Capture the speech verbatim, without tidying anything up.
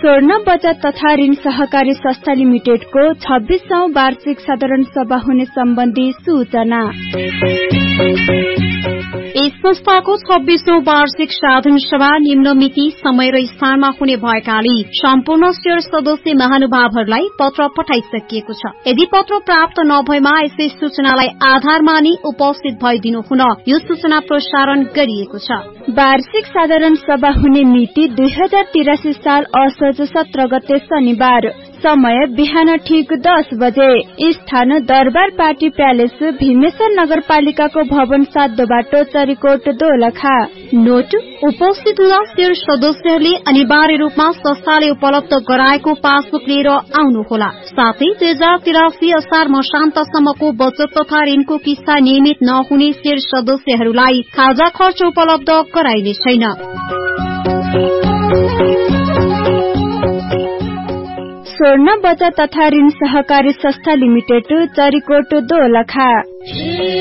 स्वर्ण बचत तथा ऋण सहकारी संस्था लिमिटेडको छब्बीसौं वार्षिक साधारण सभा हुने सम्बन्धी सूचना। यस संस्थाको छब्बीसौं वार्षिक साधारण सभा निम्न मिति, समय र स्थानमा हुने भएकाले सम्पूर्ण शेयर सदस्य महानुभावहरूलाई पत्र पठाइसकिएको छ। यदि पत्र प्राप्त नभएमा यसै सूचनालाई आधार मानि उपस्थित भइदिनु हुन यो सूचना प्रसारण गरिएको छ। वार्षिक साधारण सभा हुने मिति दुई हजार तिरासी साल असोज सत्र गते शनिबार। समय बिहान ठिक दस बजे। स्थान दरबार पार्टी प्यालेस, भीमेश्वर नगरपालिकाको भवन सातो बाटो, चरीकोट, दोलखा। नोट, उपस्थित हुँदा शेयर सदस्यहरूले अनिवार्य रूपमा संस्थाले उपलब्ध गराएको पासबुक लिएर आउनुहोला। साथै दुई हजार तिरासी असार मसान्तसम्मको बचत तथा ऋणको किस्ता नियमित नहुने शेयर सदस्यहरूलाई खाजा खर्च उपलब्ध गराइने छैन। स्वर्ण बचत तथा ऋण सहकारी संस्था लिमिटेड, चरीकोट, दोलखा।